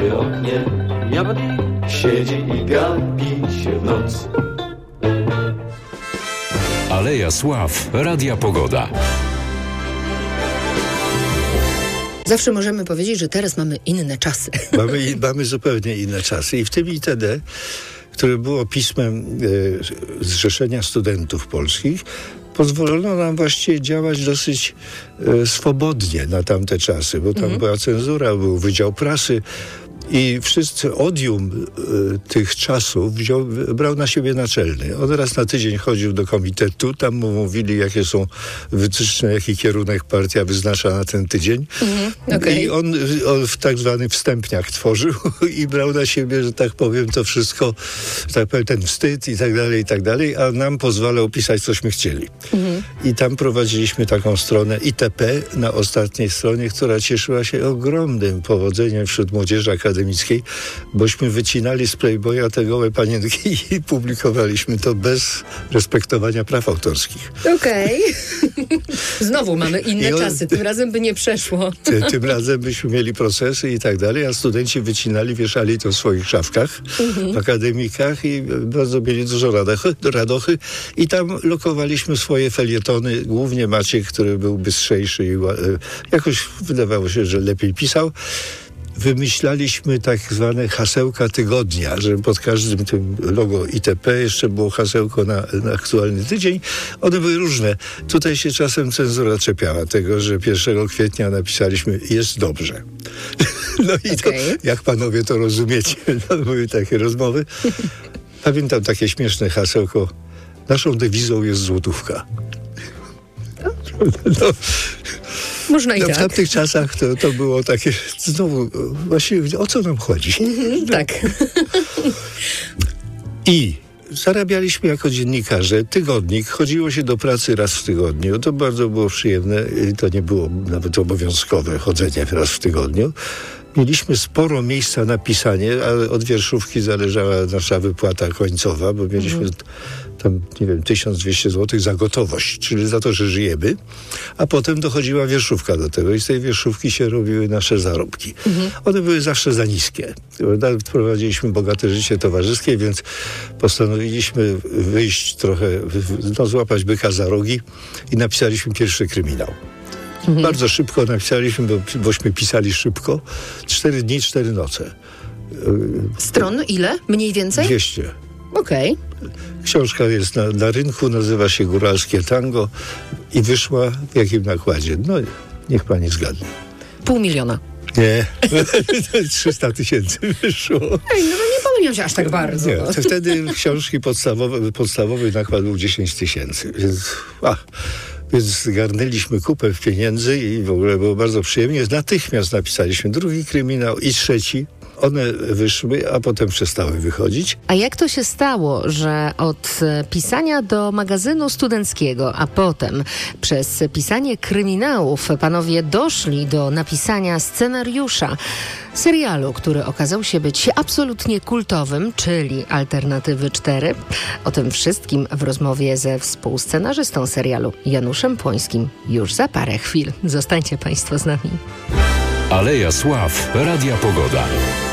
przy oknie, siedzi i gapi się w noc. Aleja Sław, Radia Pogoda. Zawsze możemy powiedzieć, że teraz mamy inne czasy. Mamy zupełnie inne czasy. I w tym ITD, które było pismem Zrzeszenia Studentów Polskich, pozwolono nam właściwie działać dosyć swobodnie na tamte czasy, bo tam była cenzura, był Wydział Prasy i wszyscy odium tych czasów brał na siebie naczelny. On raz na tydzień chodził do komitetu, tam mu mówili, jakie są wytyczne, jaki kierunek partia wyznacza na ten tydzień. I on w tak zwany wstępniak tworzył i brał na siebie, że tak powiem, to wszystko, że tak powiem, ten wstyd i tak dalej, a nam pozwalał pisać, cośmy chcieli. I tam prowadziliśmy taką stronę ITP na ostatniej stronie, która cieszyła się ogromnym powodzeniem wśród młodzieży akademickiej, bośmy wycinali z Playboya te gołe panienki i publikowaliśmy to bez respektowania praw autorskich. Znowu mamy inne czasy, tym razem by nie przeszło. Tym razem byśmy mieli procesy i tak dalej, a studenci wycinali, wieszali to w swoich szafkach w akademikach i bardzo mieli dużo radochy i tam lokowaliśmy swoje felietony, głównie Maciek, który był bystrzejszy i jakoś wydawało się, że lepiej pisał. Wymyślaliśmy tak zwane hasełka tygodnia, że pod każdym tym logo ITP jeszcze było hasełko na aktualny tydzień. One były różne. Tutaj się czasem cenzura czepiała tego, że 1 kwietnia napisaliśmy jest dobrze. No i to, jak panowie to rozumiecie, no, były takie rozmowy. Pamiętam takie śmieszne hasełko. Naszą dewizą jest złotówka. No, można i tak. W tamtych czasach to było takie, znowu, właściwie o co nam chodzi? Tak. I zarabialiśmy jako dziennikarze. Tygodnik, chodziło się do pracy raz w tygodniu. To bardzo było przyjemne i to nie było nawet obowiązkowe chodzenie raz w tygodniu. Mieliśmy sporo miejsca na pisanie, ale od wierszówki zależała nasza wypłata końcowa, bo mieliśmy tam, nie wiem, 1200 zł za gotowość, czyli za to, że żyjemy, a potem dochodziła wierszówka do tego i z tej wierszówki się robiły nasze zarobki. One były zawsze za niskie. Nawet prowadziliśmy bogate życie towarzyskie, więc postanowiliśmy wyjść trochę, złapać byka za rogi i napisaliśmy pierwszy kryminał. Bardzo szybko napisaliśmy, bośmy pisali szybko. 4 dni, 4 noce. Stron ile? Mniej więcej? 200. Książka jest na rynku, nazywa się Góralskie Tango i wyszła w jakim nakładzie? No, niech pani zgadnie. 500 000. Nie, 300 000 wyszło. No nie pomyliłam się aż tak bardzo. Nie, to wtedy książki podstawowy nakład był 10 000, więc zgarnęliśmy kupę pieniędzy i w ogóle było bardzo przyjemnie. Natychmiast napisaliśmy drugi kryminał i trzeci. One wyszły, a potem przestały wychodzić. A jak to się stało, że od pisania do magazynu studenckiego, a potem przez pisanie kryminałów panowie doszli do napisania scenariusza serialu, który okazał się być absolutnie kultowym, czyli Alternatywy 4. O tym wszystkim w rozmowie ze współscenarzystą serialu Januszem Płońskim już za parę chwil. Zostańcie państwo z nami. Aleja Sław, Radia Pogoda.